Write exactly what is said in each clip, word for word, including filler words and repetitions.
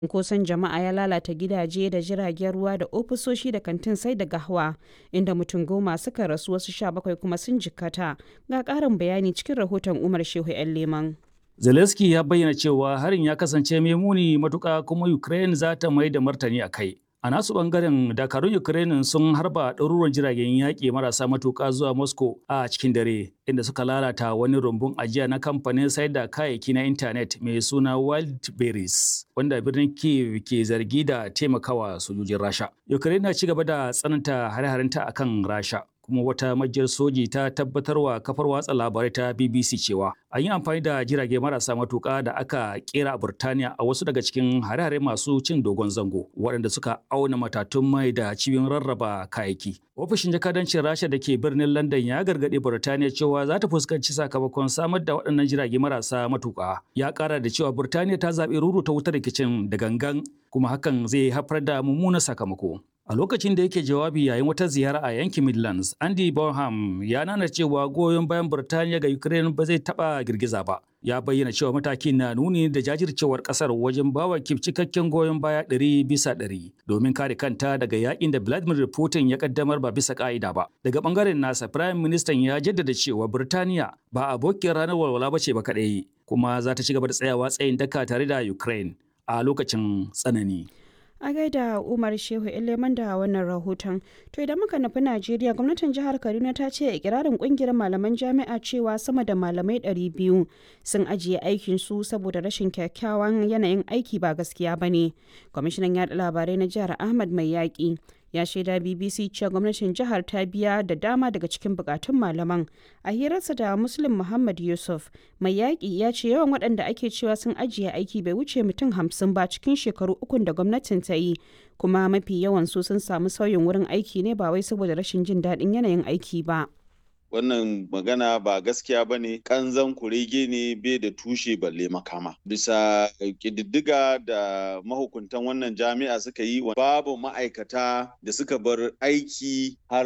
Cunkoson jama'a ya lalata gidaje da jiragen ruwa da ofisoshi da kantin sai da gahawa, inda mutum goma suka rasu wasu sha bakwai kuma sun jikkata. Ga ƙarin bayani cikin rahoton Umar Shehu 'yan Leman. Zelensky ya bayyana cewa harin ya kasance mai muni matuƙa kuma Ukraine za ta mai da martani a kai. A nasu ɓangaren dakarun Ukraine sun harba ɗaruruwan jiragen yaƙi marasa matuƙa zuwa Moscow a cikin dare, inda suka lalata wani rumbun ajiya na kamfanin sayar da kayayyaki na intanet mai suna Wildberries, wanda birnin Kyiv ke zargi da taimakawa sojojin Rasha. Ukraine na ci gaba da tsananta hare-harenta akan Rasha. Kuma wata majiyar soji ta tabbatarwa kafar watsa labarai ta B B C cewa an yi amfani da jirage marasa matuƙa da aka kera a Burtaniya a wasu daga cikin hare-hare masu cin dogon zango waɗanda suka auna matatun mai da cibiyoyin rarraba kayayyaki. Ofishin jakadancin Rasha da ke birnin London ya gargaɗi Burtaniya cewa za ta fuskanci sakamakon samar da waɗannan jirage marasa matuƙa. Ya ƙara da cewa Burtaniya ta zaɓi ruruta wutar rikicin da gangan kuma hakan zai haifar da mummunan sakamako. A lokacin da yake jawabi yayin wata ziyara a yankin Midlands, Andy Bonham ya nana cewa goyon bayan Burtaniya ga Ukraine ba zai taɓa girgiza ba. Ya bayyana cewa matakin na nuni da jajircewar ƙasar wajen bawa Kyiv cikakken goyon baya ɗari bisa ɗari domin kare kanta daga yakin da Vladimir Putin ya kaddamar ba bisa ƙa'ida ba. Daga ɓangaren nasa, Firayim Ministan ya jaddada cewa Burtaniya ba abokiyar ranar walwala ba ce ba kaɗai, kuma za ta ci gaba da tsayawa tsayin daka tare da Ukraine a lokacin tsanani. A gaida Umar Shehu Eleman da wannan rahoton. To idan muka nufi Najeriya, gwamnatin jihar Kaduna ta ce ikirarin kungiyar malaman jami'a cewa sama da malamai ɗari biyu sun ajiye aikin su saboda rashin kyakkyawan yanayin aiki ba gaskiya ba ne. Kwamishinan yaɗa labarai na jihar Ahmad Mai Yaƙi ya shaida B B C cewa gwamnatin jihar ta biya da dama daga cikin bukatun malaman. A hirarsa da Muslim Muhammad Yusuf, Mai Yaƙi ya ce yawan waɗanda ake cewa sun ajiye aiki bai wuce mutum hamsin ba cikin shekaru ukun da gwamnatin ta yi, kuma mafi yawan su sun samu sauyin wurin aiki ne ba wai saboda rashin jin daɗin yanayin aiki ba. Wannan magana ba gaskiya ba ne, ƙanzan kurege ne bai da tushe balle makama. Bisa ƙididdiga da mahukuntan wannan jami'a suka yi, babu ma'aikata da suka bar aiki har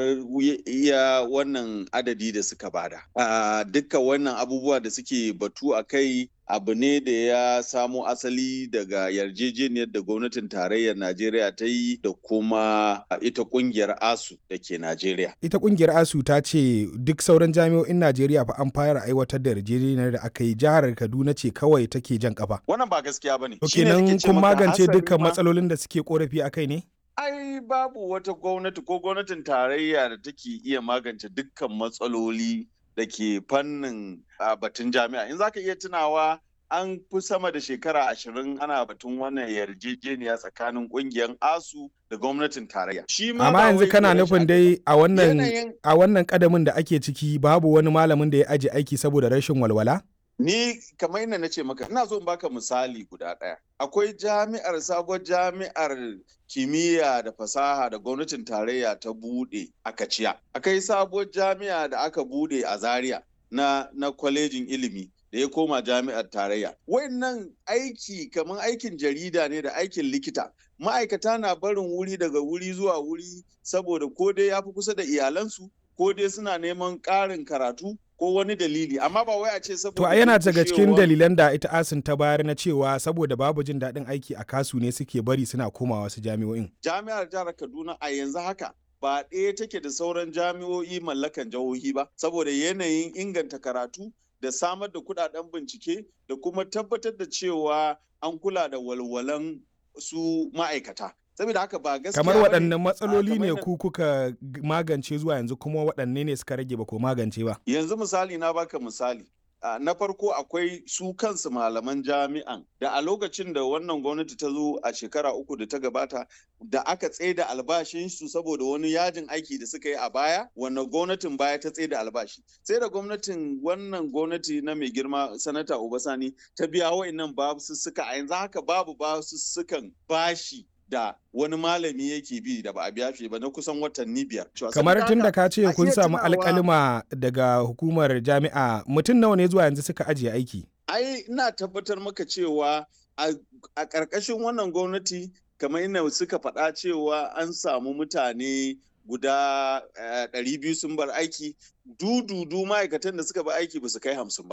iya wannan adadi da suka bada. Dukkan wannan abubuwa da suke batu a kai abu ne da ya samo asali daga yarjejeniyar da gwamnatin tarayyar Najeriya ta yi da kuma ita kungiyar ASU da ke Najeriya. Ita kungiyar ASU ta ce duk sauran jami'o'in Najeriya fa an fara aiwatar da yarjejeniyar da aka yi, jihar Kaduna ce kawai take jan kafa. Wannan ba gaskiya bane. Kenan kun magance dukkan matsalolin da suke korafi akai ne? Ai babu wata gwamnati ko gwamnatin tarayya da take iya magance dukkan matsaloli da ke fannin batun jami'a. In za ka iya tunawa, an fi sama da shekara ashirin ana batun wannan yarjejeniya tsakanin kungiyar ASU da gwamnatin tarayya. Amma yanzu kana nufin dai a wannan a wannan kadamin da ake ciki babu wani malamin da ya aje aiki saboda rashin walwala? Ni kamar yadda na ce maka, ina so in baka misali guda ɗaya. Akwai jami'ar sabuwar jami'ar kimiyya da fasaha da gwamnatin tarayya ta bude a Kaciya. Akwai sabuwar jami'a da aka bude a Zaria na na kwalejin ilimi da ya koma jami'ar tarayya. Wannan aiki kamar aikin jarida ne da aikin likita. Ma'aikata na barin wuri daga wuri zuwa wuri saboda ko dai ya fi kusa da iyalansu ko dai suna neman ƙarin karatu ko wani dalili, amma ba wai a ce saboda... To a yana daga cikin dalilan da ita asin ta bayar na cewa saboda babu jin daɗin aiki a kasu ne suke bari suna komawa wasu jami'o'in. Jami'ar jihar Kaduna a yanzu haka ba ɗaya take da sauran jami'o'i mallakan jihohi ba, saboda yanayin inganta karatu da samar da kuɗaɗen bincike da kuma tabbatar da cewa an kula da walwalan su ma'aikata. Saboda haka ba gaskiya kamar waɗannan matsaloli ne ku kuka magance zuwa yanzu, kuma waɗanne ne suka rage ba ko magance ba? Yanzu misali na baka misali. Na farko akwai su kansu malaman jami'an da a lokacin da wannan gwamnati ta zo a shekara uku da ta gabata da aka tsaida albashinsu saboda wani yajin aiki da suka yi a baya, wannan gwamnatin baya ta tsaida albashi. Sai da gwamnatin wannan gwamnati na mai girma sanata Obasani ta biya wa'annan basussuka, a yanzu haka babu basussukan bashi da wani malami yake bi da ba a biya shi ba na kusan watanni biyar. Kamar tun da ka ce kun samu alƙalima daga hukumar jami'a, mutum nawa ne zuwa yanzu suka ajiye aiki? Ai ina tabbatar maka cewa a ƙarƙashin wannan gwamnati kamar ina suka faɗa cewa an samu mutane guda ɗari biyu sun bar aiki, dududu ma'aikatan da suka bar aiki ba su kai hamsin ba.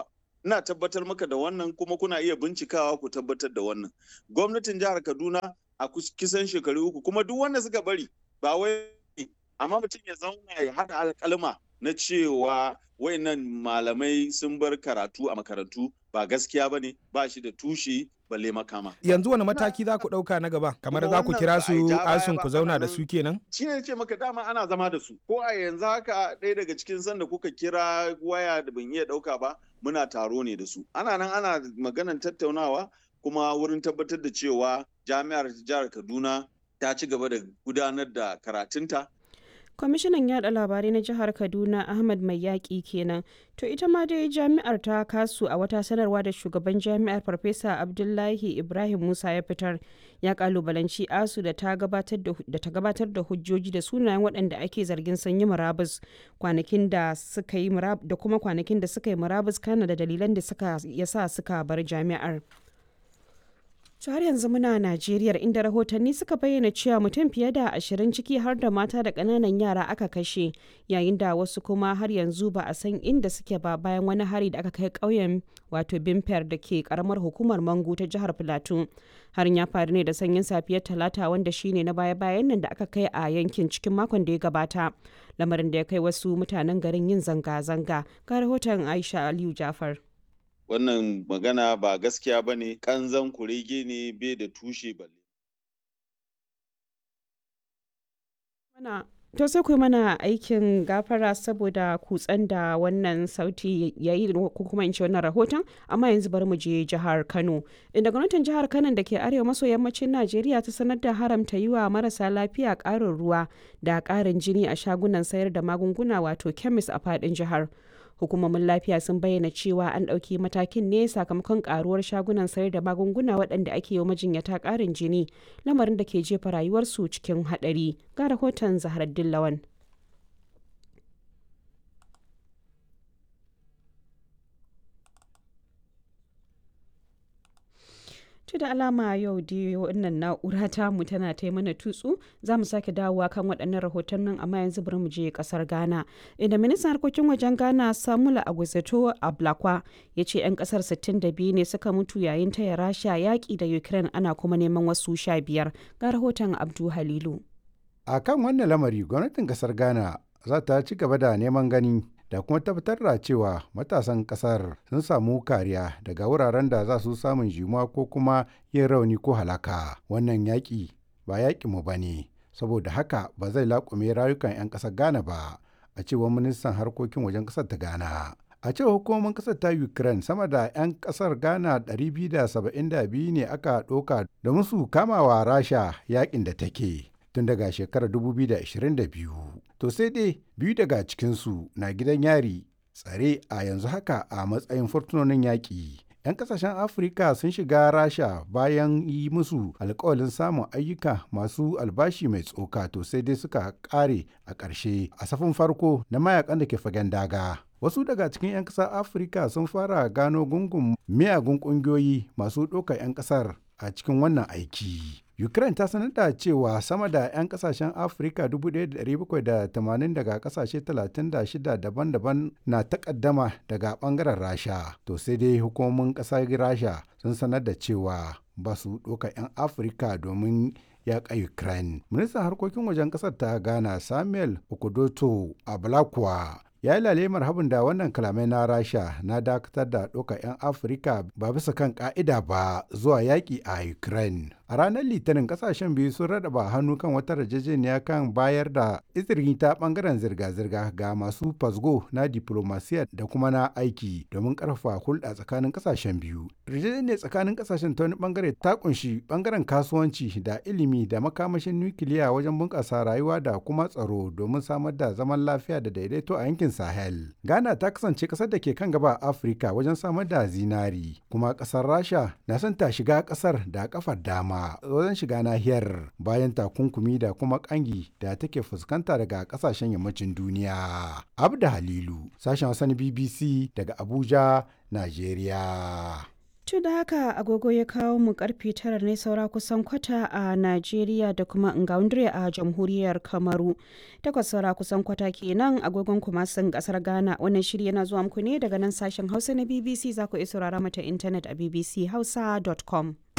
ina tabbatar maka da wannan kuma kuna iya bincikawa ku tabbatar da wannan. Gwamnatin jihar Kaduna a kisan shekaru uku kuma duk wanda suka bari ba wai amma mutum ya zauna ya haɗa alƙalma na cewa wayannan malamai sun bar karatu a makarantu ba gaskiya bane, ba shi da tushe balle makama. Yanzu wani mataki za ku ɗauka na gaba? Kamar za ku kira su asun ku zauna da su kenan? Shi ne ce maka dama ana zama da su. Ko a yanzu haka ɗaya daga cikin sanda kuka kira waya da ban iya ɗauka ba muna taro ne da su. Ana nan ana maganan tattaunawa kuma wurin tabbatar da cewa jami'ar jihar Kaduna ta ci gaba da gudanar da karatunta. Kwamishinan yada labarai na jihar Kaduna Ahmad Mai Yaƙi kenan. To ita ma dai jami'ar ta kasu a wata sanarwa da shugaban jami'ar Farfesa Abdullahi Ibrahim Musa ya fitar ya kalubalanci ASU da ta gabatar da ta gabatar da hujjoji da sunayen waɗanda ake zargin sun yi murabus kwanakin da suka yi murabus da kuma kwanakin da suka yi murabus kana da dalilan da suka yasa suka bar jami'ar. har yanzu muna Najeriya inda rahotanni suka bayyana cewa mutum fiye da ashirin ciki har da mata da ƙananan yara aka kashe yayin da wasu kuma har yanzu ba a san inda suke ba bayan wani hari da aka kai ƙauyen wato Bimper da ke karamar hukumar Mangu ta jihar Filato. Harin ya faru ne da sanyin safiyar Talata wanda shine na baya-bayan nan da aka kai a yankin cikin makon da ya gabata. Lamarin da ya kai wasu mutanen garin yin zanga-zanga. Ga rahoton Aisha Aliyu Jafar. Wannan magana ba gaskiya ba ne, ƙanzan kurege ne bai da tushe balle. To sai ku mana aikin gafara saboda kutsen da wannan sauti ya yi ko kuma in ce wannan rahoton, amma yanzu bari mu je jihar Kano. Inda gwamnatin jihar Kano da ke arewa maso yammacin Najeriya ta sanar da haramta yi wa marasa lafiya ƙarin ruwa da ƙarin jini a shagunan sayar da magunguna wato kemis a faɗin jihar. Hukumomin lafiya sun bayyana cewa an ɗauki matakin ne sakamakon karuwar shagunan sayar da magunguna waɗanda ake yi majinyata ƙarin jini, lamarin da ke jefa rayuwarsu cikin haɗari. Ga rahoton Zaharaddin Lawan. To da alama yau dai wannan na'ura tamu tana ta mana tutsu, za mu sake dawowa kan waɗannan rahotannin amma yanzu bari mu je ƙasar Ghana. Inda ministan harkokin wajen Ghana Samuel Agwuzeto Ablakwa ya ce 'yan ƙasar sittin da biyu ne suka mutu yayin taya Rasha yaƙi da Ukraine ana kuma neman wasu sha biyar. Ga rahoton Abdu Halilu. A kan wannan lamari gwamnatin ƙasar Ghana za ta ci gaba da neman gani da kuma tabbatar da cewa matasan kasar sun samu kariya daga wuraren da za su samun jimuwa ko kuma yin rauni ko halaka. Wannan yaƙi ba yaƙinmu ba ne, saboda haka ba zai laƙume rayukan 'yan ƙasar Ghana ba, a cewar ministan harkokin wajen ƙasar ta Ghana. A cewar hukumomin ƙasar ta Ukraine, sama da 'yan ƙasar Ghana ɗari biyu da saba'in da biyu ne aka ɗauka da musu kamawa Rasha yaƙin da take tun daga shekarar dubu biyu da ashirin da biyu. To sai dai biyu daga cikinsu na gidan yari tsare a yanzu haka a matsayin fursunonin yaƙi. 'Yan kasashen Afirka sun shiga Rasha bayan yi musu alkawalin samun ayyuka masu albashi mai tsoka, to sai dai suka ƙare a ƙarshe a safin farko na mayakan da ke fagen daga. Wasu daga cikin 'yan ƙasar Afirka sun fara gano gungun miyagun ƙungiyoyi masu ɗaukar 'yan ƙasar a cikin wannan aiki. Ukraine ta sanar da cewa sama da 'yan kasashen Afirka dubu ɗaya da ɗari bakwai da tamanin daga kasashe talatin da shida daban-daban na takaddama daga bangaren Rasha. To sai dai hukumomin ƙasar Rasha sun sanar da cewa ba su ɗauka 'yan Afirka domin yaƙa Ukraine. Ministan harkokin wajen ƙasar ta Ghana Samuel Okudoto Ablakwa ya yi lalemar habin da wannan kalamai na Rasha na dakatar da ɗaukar 'yan Afirka ba bisa kan ƙa'ida ba zuwa yaƙi a Ukraine. A ranar Litinin kasashen biyu sun raɗaba hannu kan wata yarjejeniya kan bayar da izini ta ɓangaren zirga-zirga ga masu fasgo na diplomasiya da kuma na aiki domin ƙarfafa hulɗa tsakanin kasashen biyu. Yarjejeniyar tsakanin kasashen ta wani ɓangare ta ƙunshi ɓangaren kasuwanci da ilimi da makamashin nukiliya wajen bunƙasa rayuwa da kuma tsaro domin samar da zaman lafiya da daidaito a yankin Sahel. Ghana ta kasance ƙasar da ke kan gaba a Afirka wajen samar da zinari, kuma ƙasar Rasha na son ta shiga ƙasar da kafar dama wajen shiga nahiyar bayan takunkumi da kuma kangi da take fuskanta daga kasashen yammacin duniya. Abda Halilu, sashen Hausa na B B C daga Abuja, Najeriya. To da haka agogo ya kawo mu karfe tara ne saura kusan kwata a Najeriya da kuma Ngaundre a jamhuriyar Kamaru. Takwas saura kusan kwata kenan agogon kuma sun kasar Ghana. Wannan shiri yana zuwa muku ne daga nan sashen Hausa na B B C, za ku iya saurara mata intanet a b b c hausa dot com.